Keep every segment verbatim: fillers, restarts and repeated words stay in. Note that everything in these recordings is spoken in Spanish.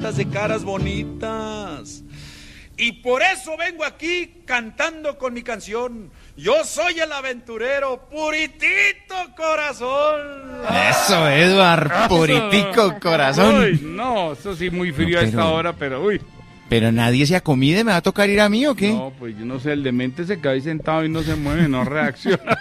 bonitas, de caras bonitas. Y por eso vengo aquí cantando con mi canción. Yo soy el aventurero, puritito corazón. Eso, Edward, puritico corazón. Uy, no, eso sí muy frío no, pero, a esta hora, pero uy. Pero nadie se acomide, ¿me va a tocar ir a mí o qué? No, pues yo no sé, el demente se queda ahí sentado y no se mueve, no reacciona.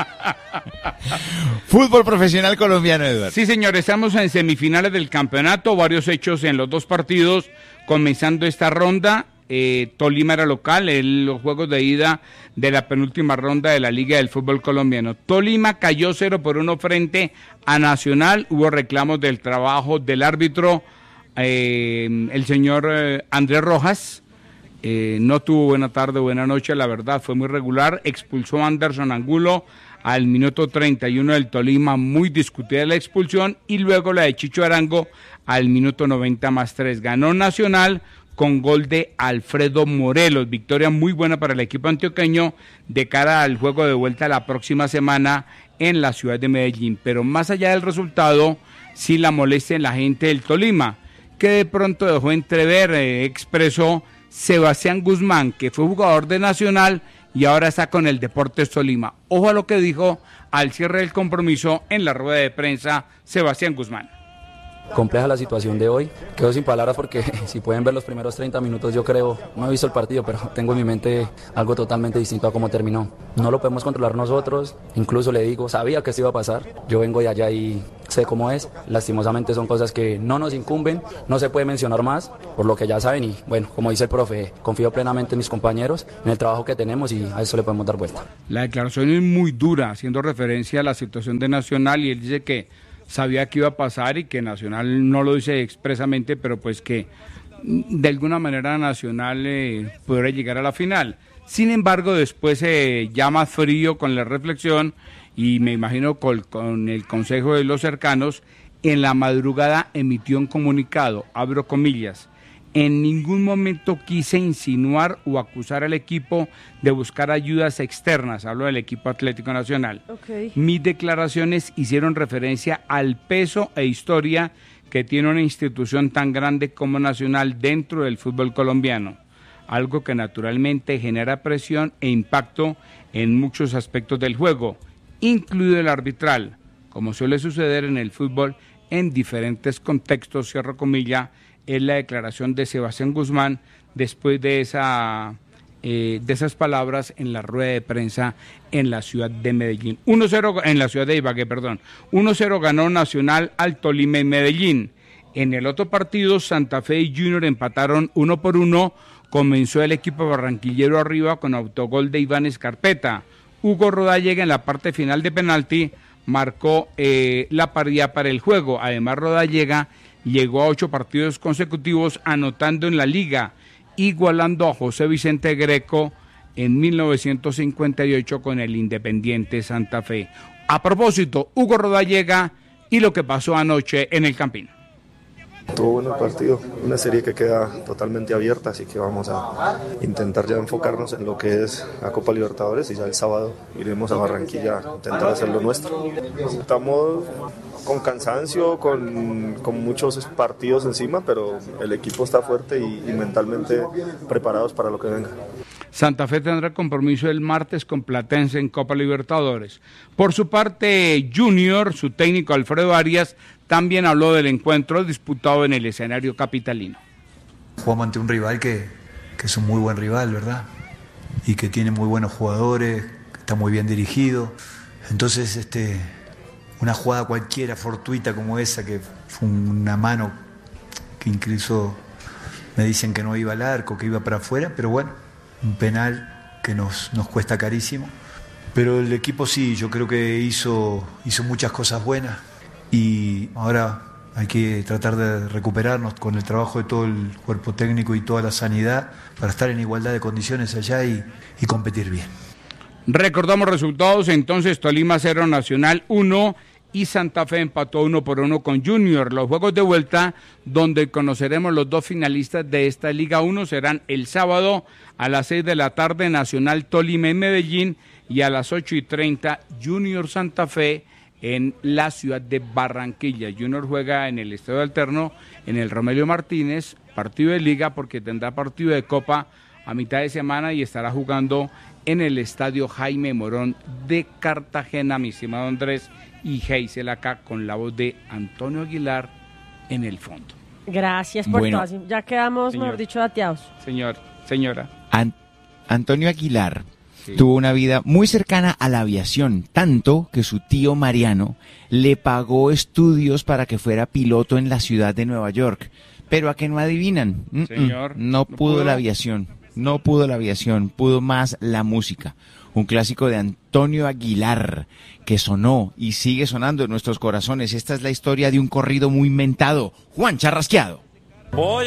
Fútbol profesional colombiano, Edward. Sí, señores, estamos en semifinales del campeonato, varios hechos en los dos partidos, comenzando esta ronda. Eh, Tolima era local en los juegos de ida de la penúltima ronda de la Liga del Fútbol Colombiano. Tolima cayó cero por uno frente a Nacional, hubo reclamos del trabajo del árbitro, eh, el señor eh, Andrés Rojas, eh, no tuvo buena tarde, buena noche, la verdad, fue muy regular, expulsó a Anderson Angulo al minuto treinta y uno del Tolima, muy discutida la expulsión, y luego la de Chicho Arango al minuto noventa más tres, ganó Nacional con gol de Alfredo Morelos, victoria muy buena para el equipo antioqueño de cara al juego de vuelta la próxima semana en la ciudad de Medellín, pero más allá del resultado, sí la molestia en la gente del Tolima, que de pronto dejó entrever, eh, expresó Sebastián Guzmán, que fue jugador de Nacional y ahora está con el Deportes Tolima. Ojo a lo que dijo al cierre del compromiso en la rueda de prensa Sebastián Guzmán. Compleja la situación de hoy, quedo sin palabras porque si pueden ver los primeros treinta minutos yo creo, no he visto el partido pero tengo en mi mente algo totalmente distinto a cómo terminó. No lo podemos controlar nosotros, incluso le digo, sabía que esto iba a pasar, yo vengo de allá y sé cómo es, lastimosamente son cosas que no nos incumben, no se puede mencionar más, por lo que ya saben y bueno, como dice el profe, confío plenamente en mis compañeros, en el trabajo que tenemos y a eso le podemos dar vuelta. La declaración es muy dura, haciendo referencia a la situación de Nacional y él dice que sabía que iba a pasar y que Nacional no lo dice expresamente, pero pues que de alguna manera Nacional eh, podría llegar a la final. Sin embargo, después se eh, llama frío con la reflexión y me imagino con, con el consejo de los cercanos, en la madrugada emitió un comunicado, abro comillas, en ningún momento quise insinuar o acusar al equipo de buscar ayudas externas, hablo del equipo Atlético Nacional. Okay. Mis declaraciones hicieron referencia al peso e historia que tiene una institución tan grande como Nacional dentro del fútbol colombiano, algo que naturalmente genera presión e impacto en muchos aspectos del juego, incluido el arbitral, como suele suceder en el fútbol en diferentes contextos, cierro comilla, es la declaración de Sebastián Guzmán después de esa eh, de esas palabras en la rueda de prensa en la ciudad de Medellín. uno cero en la ciudad de Ibagué, perdón. uno cero ganó Nacional al Tolima en Medellín. En el otro partido, Santa Fe y Junior empataron uno por uno. Comenzó el equipo barranquillero arriba con autogol de Iván Escarpeta. Hugo Rodallega en la parte final de penalti marcó eh, la paridad para el juego. Además, Rodallega llegó a ocho partidos consecutivos anotando en la liga, igualando a José Vicente Greco en mil novecientos cincuenta y ocho con el Independiente Santa Fe. A propósito, Hugo Rodallega y lo que pasó anoche en el Campín. Estuvo bueno el partido, una serie que queda totalmente abierta, así que vamos a intentar ya enfocarnos en lo que es la Copa Libertadores y ya el sábado iremos a Barranquilla a intentar hacer lo nuestro. Estamos con cansancio, con, con muchos partidos encima, pero el equipo está fuerte y, y mentalmente preparados para lo que venga. Santa Fe tendrá compromiso el martes con Platense en Copa Libertadores. Por su parte, Junior, su técnico Alfredo Arias, también habló del encuentro disputado en el escenario capitalino. Jugamos ante un rival que, que es un muy buen rival, ¿verdad? Y que tiene muy buenos jugadores, que está muy bien dirigido. Entonces, este, una jugada cualquiera, fortuita como esa, que fue una mano que incluso me dicen que no iba al arco, que iba para afuera, pero bueno, un penal que nos, nos cuesta carísimo. Pero el equipo sí, yo creo que hizo, hizo muchas cosas buenas y ahora hay que tratar de recuperarnos con el trabajo de todo el cuerpo técnico y toda la sanidad para estar en igualdad de condiciones allá y, y competir bien. Recordamos resultados, entonces Tolima cero, Nacional uno y Santa Fe empató uno por uno con Junior. Los juegos de vuelta, donde conoceremos los dos finalistas de esta Liga uno, serán el sábado a las seis de la tarde, Nacional Tolima en Medellín, y a las ocho y treinta, Junior Santa Fe en la ciudad de Barranquilla. Junior juega en el Estadio Alterno, en el Romelio Martínez, partido de liga porque tendrá partido de copa a mitad de semana y estará jugando en el Estadio Jaime Morón de Cartagena, mi estimado Andrés y Geisel acá con la voz de Antonio Aguilar en el fondo. Gracias por bueno, todo. Ya quedamos, señor, mejor dicho, dateados. Señor, señora. An- Antonio Aguilar sí. tuvo una vida muy cercana a la aviación, tanto que su tío Mariano le pagó estudios para que fuera piloto en la ciudad de Nueva York. Pero a que no adivinan, Señor, no, no pudo, pudo la aviación, no pudo la aviación, pudo más la música. Un clásico de Antonio Aguilar que sonó y sigue sonando en nuestros corazones. Esta es la historia de un corrido muy inventado. Juan Charrasqueado. Voy